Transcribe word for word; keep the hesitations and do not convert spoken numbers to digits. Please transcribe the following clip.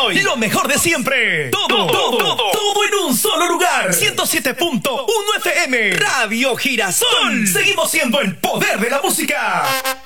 hoy. Lo mejor de siempre. Todo, todo, todo, todo en un solo lugar. ciento siete punto uno F M. Radio Girasol. Seguimos siendo el poder de la música.